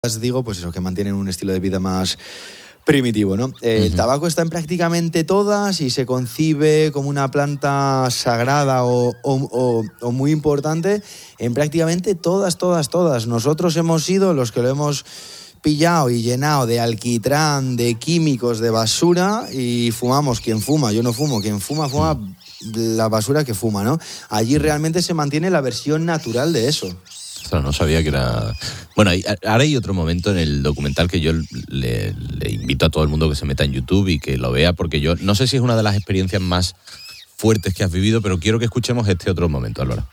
digo, pues eso, que mantienen un estilo de vida más primitivo, ¿no? El tabaco está en prácticamente todas y se concibe como una planta sagrada o muy importante en prácticamente todas. Nosotros hemos sido los que lo hemos pillado y llenado de alquitrán, de químicos, de basura, y fumamos. Quien fuma, yo no fumo, quien fuma la basura que fuma, ¿no? Allí realmente se mantiene la versión natural de eso. No sabía que era... Bueno, ahora hay otro momento en el documental que yo le invito a todo el mundo que se meta en YouTube y que lo vea, porque yo no sé si es una de las experiencias más fuertes que has vivido, pero quiero que escuchemos este otro momento, Álvaro.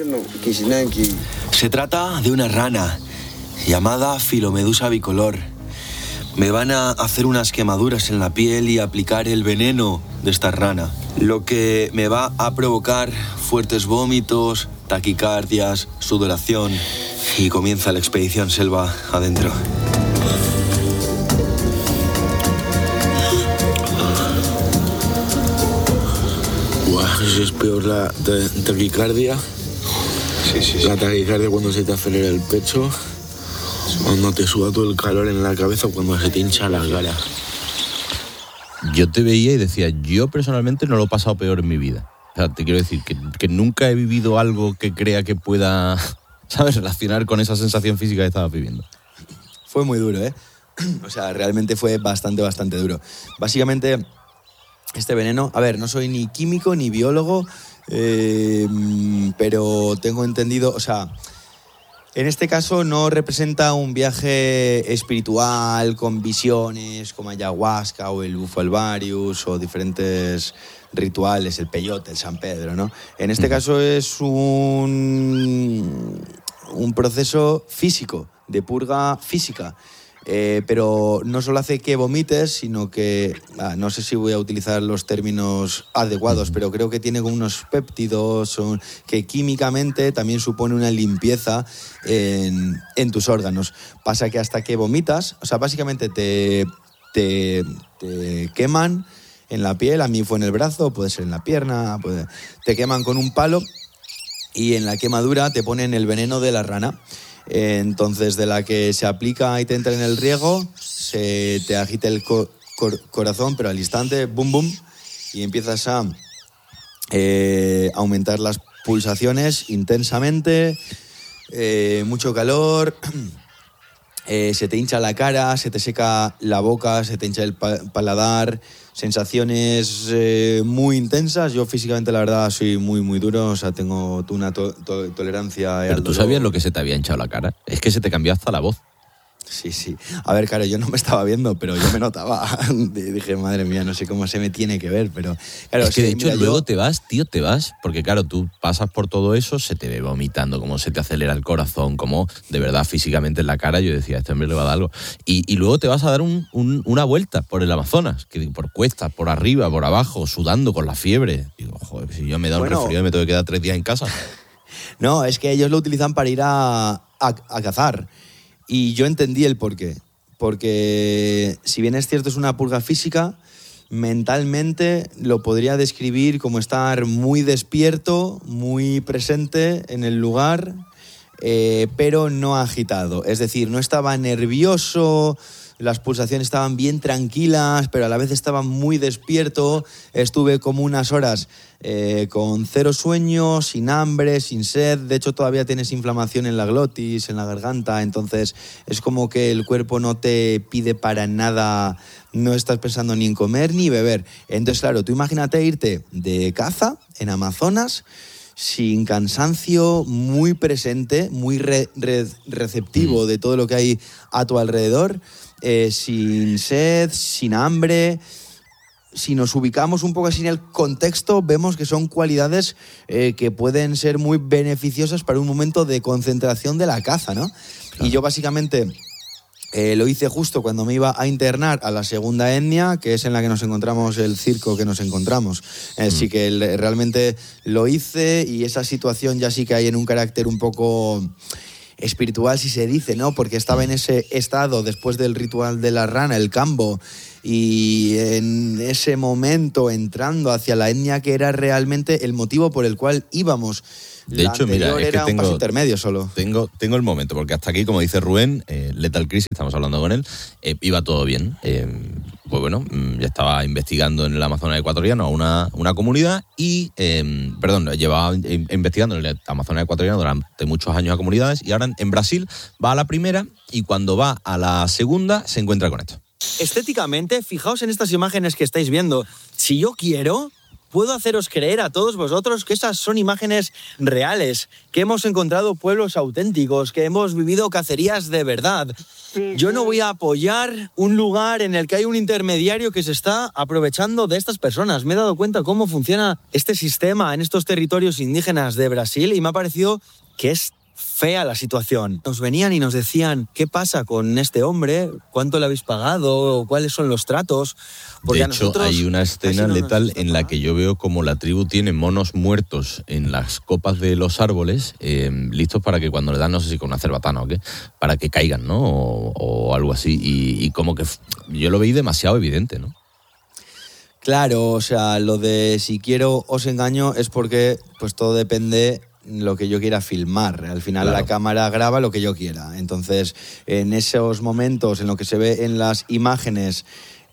Se trata de una rana llamada Filomedusa bicolor. Me van a hacer unas quemaduras en la piel y aplicar el veneno de esta rana, lo que me va a provocar fuertes vómitos, taquicardias, sudoración, y comienza la expedición selva adentro. Es peor la taquicardia. Sí. La taquicardia cuando se te acelera el pecho, cuando te suda todo el calor en la cabeza, cuando se te hincha la cara. Yo te veía y decía, yo personalmente no lo he pasado peor en mi vida. O sea, te quiero decir que nunca he vivido algo que crea que pueda, ¿sabes?, relacionar con esa sensación física que estabas viviendo. Fue muy duro, ¿eh? O sea, realmente fue bastante duro. Básicamente, este veneno... A ver, no soy ni químico ni biólogo, pero tengo entendido... O sea, en este caso no representa un viaje espiritual con visiones como ayahuasca o el bufo alvarius o diferentes rituales, el peyote, el San Pedro, ¿no? En este caso es un proceso físico, de purga física. Pero no solo hace que vomites, sino que, no sé si voy a utilizar los términos adecuados, pero creo que tiene como unos péptidos que químicamente también supone una limpieza en tus órganos. Pasa que hasta que vomitas, o sea, básicamente te queman en la piel, a mí fue en el brazo, puede ser en la pierna, te queman con un palo y en la quemadura te ponen el veneno de la rana. Entonces, de la que se aplica y te entra en el riego, se te agita el corazón, pero al instante, boom, boom, y empiezas a aumentar las pulsaciones intensamente, mucho calor, se te hincha la cara, se te seca la boca, se te hincha el paladar, sensaciones muy intensas. Yo físicamente, la verdad, soy muy duro, o sea, tengo una tolerancia. Pero tú sabías lo que se te había hinchado la cara. Es que se te cambió hasta la voz. Sí. A ver, claro, yo no me estaba viendo, pero yo me notaba. Dije, madre mía, no sé cómo se me tiene que ver, pero... Claro, es que de hecho luego te vas, porque claro, tú pasas por todo eso, se te ve vomitando, cómo se te acelera el corazón, cómo de verdad físicamente en la cara yo decía, este hombre le va a dar algo. Y luego te vas a dar una vuelta por el Amazonas, por cuestas, por arriba, por abajo, sudando con la fiebre. Digo, joder, si yo me he dado un resfriado y me tengo que quedar 3 días en casa. No, es que ellos lo utilizan para ir a cazar. Y yo entendí el porqué. Porque si bien es cierto es una purga física, mentalmente lo podría describir como estar muy despierto, muy presente en el lugar, pero no agitado. Es decir, no estaba nervioso, las pulsaciones estaban bien tranquilas, pero a la vez estaba muy despierto. Estuve como unas horas con 0 sueño, sin hambre, sin sed. De hecho, todavía tienes inflamación en la glotis, en la garganta. Entonces, es como que el cuerpo no te pide para nada, no estás pensando ni en comer ni beber. Entonces, claro, tú imagínate irte de caza en Amazonas, sin cansancio, muy presente, muy receptivo de todo lo que hay a tu alrededor, sin sed, sin hambre. Si nos ubicamos un poco así en el contexto, vemos que son cualidades que pueden ser muy beneficiosas para un momento de concentración de la caza, ¿no? Claro. Y yo básicamente lo hice justo cuando me iba a internar a la segunda etnia, que es en la que nos encontramos, el circo que nos encontramos. Así que realmente lo hice, y esa situación ya sí que hay en un carácter un poco espiritual, si se dice, ¿no? Porque estaba en ese estado después del ritual de la rana, el cambo, y en ese momento entrando hacia la etnia que era realmente el motivo por el cual íbamos. De hecho, mira, es que era un paso intermedio solo. Tengo el momento, porque hasta aquí, como dice Rubén, Lethal Crisis, estamos hablando con él, iba todo bien. Pues bueno, ya estaba investigando en el Amazonas ecuatoriano a una comunidad y, llevaba investigando en el Amazonas ecuatoriano durante muchos años a comunidades, y ahora en Brasil va a la primera y cuando va a la segunda se encuentra con esto. Estéticamente, fijaos en estas imágenes que estáis viendo. Si yo quiero, puedo haceros creer a todos vosotros que esas son imágenes reales, que hemos encontrado pueblos auténticos, que hemos vivido cacerías de verdad. Yo no voy a apoyar un lugar en el que hay un intermediario que se está aprovechando de estas personas. Me he dado cuenta cómo funciona este sistema en estos territorios indígenas de Brasil y me ha parecido que es fea la situación. Nos venían y nos decían, ¿qué pasa con este hombre? ¿Cuánto le habéis pagado? ¿Cuáles son los tratos? Porque de hecho, hay una escena letal en la que yo veo como la tribu tiene monos muertos en las copas de los árboles, listos para que cuando le dan, no sé si con una cerbatana o qué, para que caigan, ¿no? O algo así. Y como que yo lo veí demasiado evidente, ¿no? Claro, o sea, lo de si quiero os engaño es porque pues todo depende lo que yo quiera filmar. Al final la cámara graba lo que yo quiera. Entonces, en esos momentos en lo que se ve en las imágenes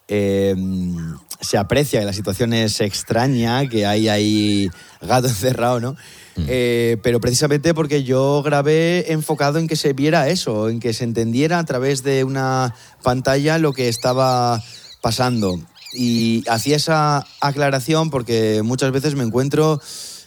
se aprecia que la situación es extraña, que hay ahí gato encerrado, ¿no? Pero precisamente porque yo grabé enfocado en que se viera eso, en que se entendiera a través de una pantalla lo que estaba pasando. Y hacía esa aclaración porque muchas veces me encuentro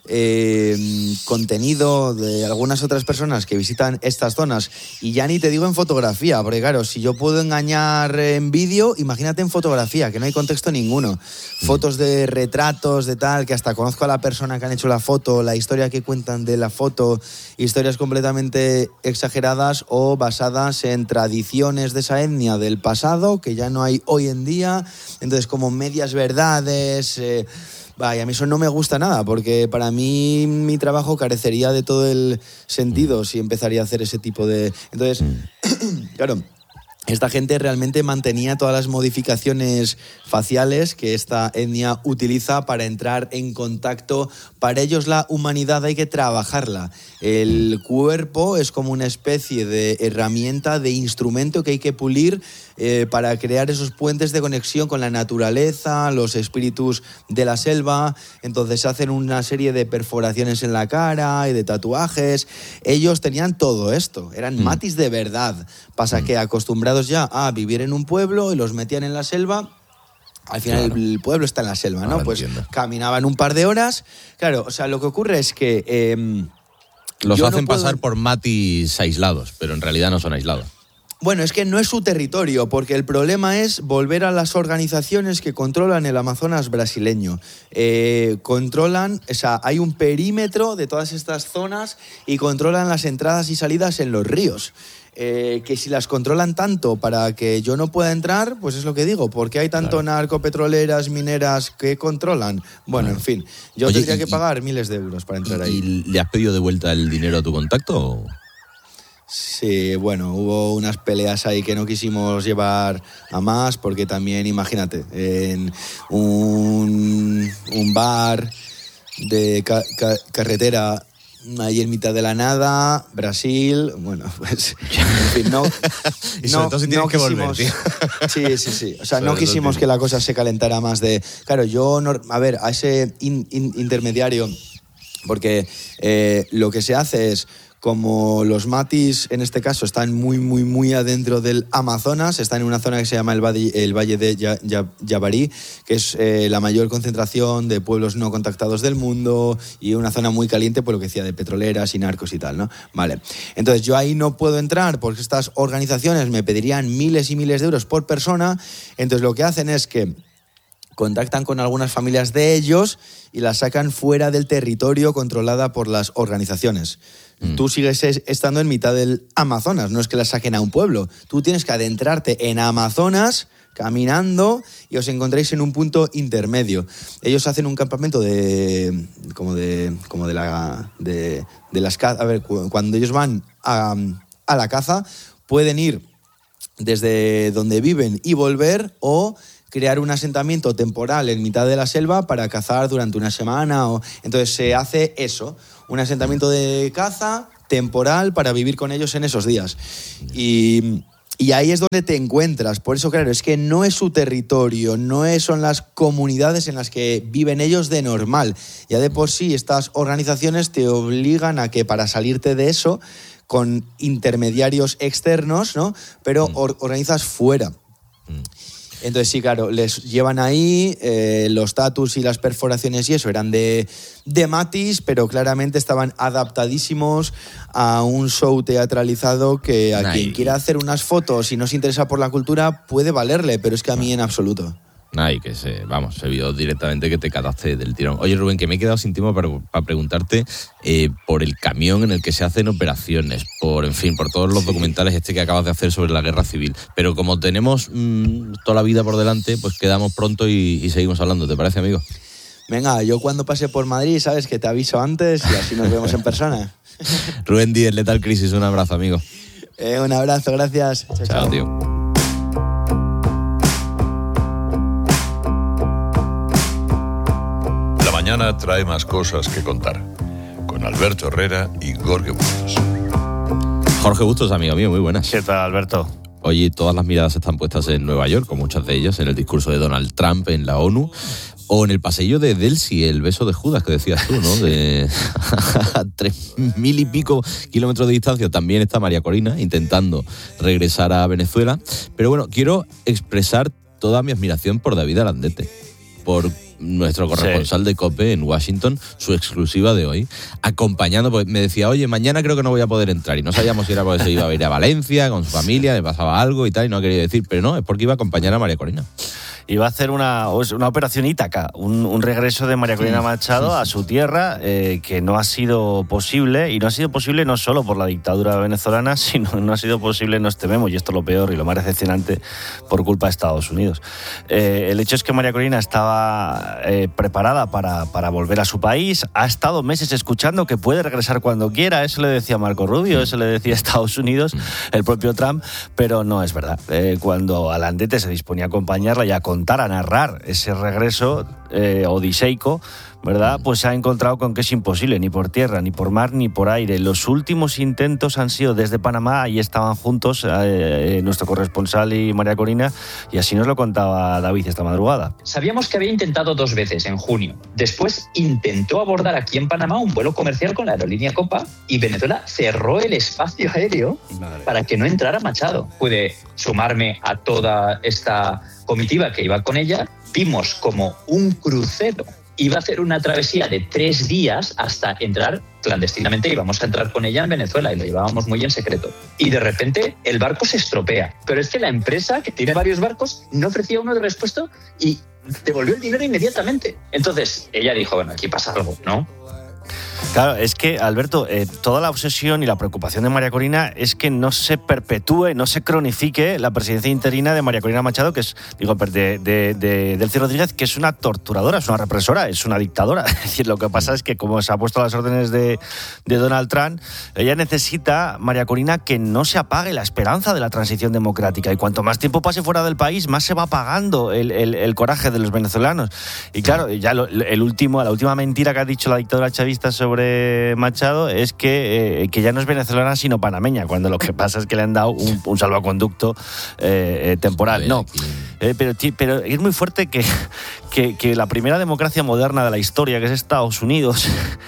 contenido de algunas otras personas que visitan estas zonas, y ya ni te digo en fotografía, porque claro, si yo puedo engañar en vídeo, imagínate en fotografía, que no hay contexto ninguno. Fotos de retratos, de tal, que hasta conozco a la persona que han hecho la foto, la historia que cuentan de la foto, historias completamente exageradas o basadas en tradiciones de esa etnia del pasado, que ya no hay hoy en día, entonces como medias verdades. Vaya, a mí eso no me gusta nada, porque para mí mi trabajo carecería de todo el sentido si empezaría a hacer ese tipo de... Entonces, claro, esta gente realmente mantenía todas las modificaciones faciales que esta etnia utiliza para entrar en contacto. Para ellos la humanidad hay que trabajarla. El cuerpo es como una especie de herramienta, de instrumento que hay que pulir para crear esos puentes de conexión con la naturaleza, los espíritus de la selva. Entonces hacen una serie de perforaciones en la cara y de tatuajes. Ellos tenían todo esto, eran matis de verdad. Pasa que acostumbrados ya a vivir en un pueblo y los metían en la selva. Al final el pueblo está en la selva, ¿no? Pues caminaban un par de horas. Claro, o sea, lo que ocurre es que... los hacen pasar por matis aislados, pero en realidad no son aislados. Bueno, es que no es su territorio, porque el problema es volver a las organizaciones que controlan el Amazonas brasileño. Controlan, o sea, hay un perímetro de todas estas zonas y controlan las entradas y salidas en los ríos. Que si las controlan tanto para que yo no pueda entrar, pues es lo que digo, ¿por qué hay tanto narcopetroleras, mineras que controlan? Bueno, en fin, yo tendría que pagar miles de euros para entrar ahí. ¿Y le has pedido de vuelta el dinero a tu contacto? Sí, bueno, hubo unas peleas ahí que no quisimos llevar a más, porque también, imagínate, en un bar de carretera ahí en mitad de la nada, Brasil, bueno, pues, en fin, no. Y sobre todo si tienes que volver, tío. Sí. O sea, no quisimos que la cosa se calentara más de... Claro, yo, a ver, a ese intermediario, porque lo que se hace es... Como los matis, en este caso, están muy adentro del Amazonas, están en una zona que se llama el Valle de Javari, que es la mayor concentración de pueblos no contactados del mundo y una zona muy caliente, por lo que decía, de petroleras y narcos y tal, ¿no? Vale. Entonces, yo ahí no puedo entrar porque estas organizaciones me pedirían miles y miles de euros por persona. Entonces, lo que hacen es que contactan con algunas familias de ellos y las sacan fuera del territorio controlada por las organizaciones. Tú sigues estando en mitad del Amazonas, no es que la saquen a un pueblo. Tú tienes que adentrarte en Amazonas caminando y os encontráis en un punto intermedio. Ellos hacen un campamento como de las cazas. A ver, cuando ellos van a la caza, pueden ir desde donde viven y volver, o crear un asentamiento temporal en mitad de la selva para cazar durante una semana. Entonces se hace eso, un asentamiento de caza temporal para vivir con ellos en esos días. Y ahí es donde te encuentras. Por eso, claro, es que no es su territorio, son las comunidades en las que viven ellos de normal. Ya de por sí, estas organizaciones te obligan a que para salirte de eso, con intermediarios externos, ¿no? Pero organizas fuera. Entonces, sí, claro, les llevan ahí, los tatus y las perforaciones y eso eran de Matis, pero claramente estaban adaptadísimos a un show teatralizado que a quien quiera hacer unas fotos y no se interesa por la cultura puede valerle, pero es que a mí en absoluto. Que se vio directamente que te cataste del tirón. Oye, Rubén, que me he quedado sin tiempo para preguntarte por el camión en el que se hacen operaciones, por todos los documentales que acabas de hacer sobre la guerra civil. Pero como tenemos toda la vida por delante, pues quedamos pronto y seguimos hablando. ¿Te parece, amigo? Venga, yo cuando pase por Madrid, sabes que te aviso antes y así nos vemos en persona. Rubén Díez, Lethal Crisis, un abrazo, amigo. Un abrazo, gracias. Chao, tío. Mañana trae más cosas que contar, con Alberto Herrera y Jorge Bustos. Jorge Bustos, amigo mío, muy buenas. ¿Qué tal, Alberto? Oye, todas las miradas están puestas en Nueva York, con muchas de ellas en el discurso de Donald Trump en la ONU, o en el pasillo de Delsi, el beso de Judas que decías tú, ¿no? De 3.000 y pico kilómetros de distancia también está María Corina intentando regresar a Venezuela. Pero bueno, quiero expresar toda mi admiración por David Arandete, por nuestro corresponsal de COPE en Washington, su exclusiva de hoy, acompañando, pues me decía, oye, mañana creo que no voy a poder entrar, y no sabíamos si era porque se iba a ir a Valencia con su familia, le pasaba algo y tal, y no quería decir, pero no, es porque iba a acompañar a María Corina. Iba a hacer una operación Ítaca, un regreso de María Corina Machado a su tierra, que no ha sido posible, y no ha sido posible no solo por la dictadura venezolana, sino no ha sido posible, nos tememos, y esto es lo peor y lo más decepcionante, por culpa de Estados Unidos. El hecho es que María Corina estaba preparada para volver a su país, ha estado meses escuchando que puede regresar cuando quiera, eso le decía Marco Rubio, eso le decía Estados Unidos, el propio Trump, pero no es verdad. Cuando Arandete se disponía a acompañarla y a contar, a narrar ese regreso odiseico, ¿verdad? Pues se ha encontrado con que es imposible, ni por tierra, ni por mar, ni por aire. Los últimos intentos han sido desde Panamá, ahí estaban juntos nuestro corresponsal y María Corina, y así nos lo contaba David esta madrugada. Sabíamos que había intentado 2 veces en junio. Después intentó abordar aquí en Panamá un vuelo comercial con la aerolínea Copa y Venezuela cerró el espacio aéreo para que no entrara Machado. Pude sumarme a toda esta comitiva que iba con ella. Vimos como un crucero iba a hacer una travesía de 3 días hasta entrar clandestinamente, íbamos a entrar con ella en Venezuela y lo llevábamos muy en secreto. Y de repente el barco se estropea. Pero es que la empresa, que tiene varios barcos, no ofrecía uno de repuesto y devolvió el dinero inmediatamente. Entonces ella dijo, bueno, aquí pasa algo, ¿no? Claro, es que, Alberto, toda la obsesión y la preocupación de María Corina es que no se perpetúe, no se cronifique la presidencia interina de María Corina Machado, que es, de Delcy Rodríguez, que es una torturadora, es una represora, es una dictadora. Es decir, lo que pasa es que como se ha puesto a las órdenes de Donald Trump, ella necesita, María Corina, que no se apague la esperanza de la transición democrática. Y cuanto más tiempo pase fuera del país, más se va apagando el coraje de los venezolanos. Y claro, ya la última mentira que ha dicho la dictadura chavista sobre Machado es que ya no es venezolana sino panameña, cuando lo que pasa es que le han dado un salvoconducto temporal. No, pero es muy fuerte que la primera democracia moderna de la historia, que es Estados Unidos,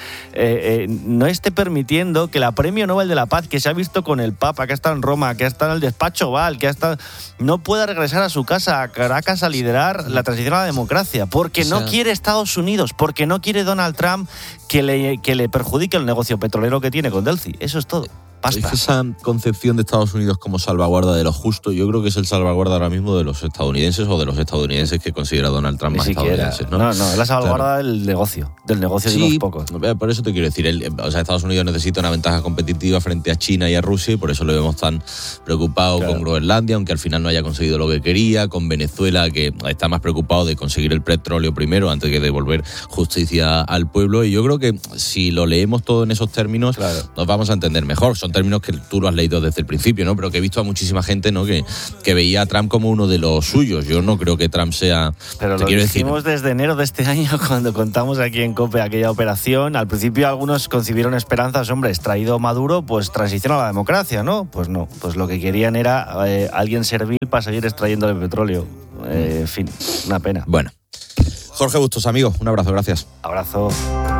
no esté permitiendo que la Premio Nobel de la Paz, que se ha visto con el Papa, que ha estado en Roma, que ha estado en el despacho Oval, no pueda regresar a su casa, a Caracas, a liderar la transición a la democracia, porque no quiere Estados Unidos, porque no quiere Donald Trump que le perjudique el negocio petrolero que tiene con Delcy. Eso es todo. Basta. Es que esa concepción de Estados Unidos como salvaguarda de lo justo, yo creo que es el salvaguarda ahora mismo de los estadounidenses o de los estadounidenses que considera Donald Trump más estadounidenses, ¿no? No, es la salvaguarda del negocio de unos pocos. Por eso te quiero decir, Estados Unidos necesita una ventaja competitiva frente a China y a Rusia, y por eso lo vemos tan preocupado con Groenlandia, aunque al final no haya conseguido lo que quería, con Venezuela, que está más preocupado de conseguir el petróleo primero antes que devolver justicia al pueblo, y yo creo que si lo leemos todo en esos términos, nos vamos a entender mejor. Son son términos que tú lo has leído desde el principio, ¿no? Pero que he visto a muchísima gente, ¿no? Que veía a Trump como uno de los suyos. Yo no creo que Trump sea... Pero lo dijimos desde enero de este año cuando contamos aquí en COPE aquella operación. Al principio algunos concibieron esperanzas, hombre, extraído Maduro, pues transición a la democracia, ¿no? Pues no, pues lo que querían era alguien servil para seguir extrayendo el petróleo. En fin, una pena. Bueno. Jorge Bustos, amigo, un abrazo, gracias. Abrazo.